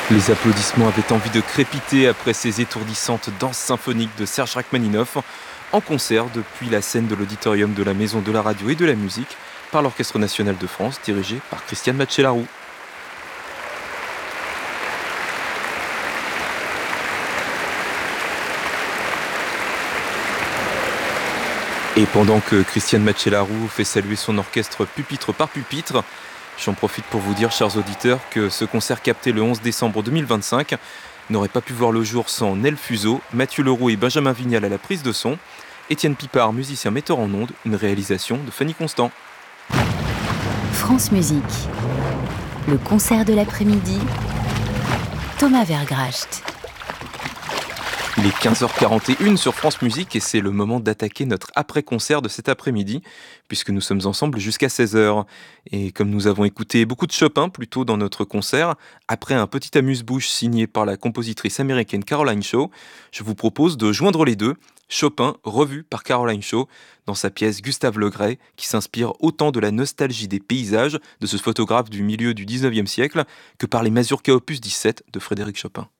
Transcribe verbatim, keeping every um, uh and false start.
Les applaudissements avaient envie de crépiter après ces étourdissantes danses symphoniques de Serge Rachmaninoff, en concert depuis la scène de l'auditorium de la Maison de la Radio et de la Musique, par l'Orchestre National de France, dirigé par Christiane Macellaro. Et pendant que Christiane Macellaro fait saluer son orchestre pupitre par pupitre, j'en profite pour vous dire, chers auditeurs, que ce concert capté le onze décembre deux mille vingt-cinq n'aurait pas pu voir le jour sans Nel Fuseau, Mathieu Leroux et Benjamin Vignal à la prise de son, Étienne Pipard, musicien metteur en ondes, une réalisation de Fanny Constant. France Musique, le concert de l'après-midi, Thomas Vergracht. Il est quinze heures quarante et une sur France Musique et c'est le moment d'attaquer notre après-concert de cet après-midi, puisque nous sommes ensemble jusqu'à seize heures. Et comme nous avons écouté beaucoup de Chopin plus tôt dans notre concert, après un petit amuse-bouche signé par la compositrice américaine Caroline Shaw, je vous propose de joindre les deux, Chopin revu par Caroline Shaw dans sa pièce Gustave Le Gray, qui s'inspire autant de la nostalgie des paysages de ce photographe du milieu du dix-neuvième siècle que par les Mazurka opus dix-sept de Frédéric Chopin.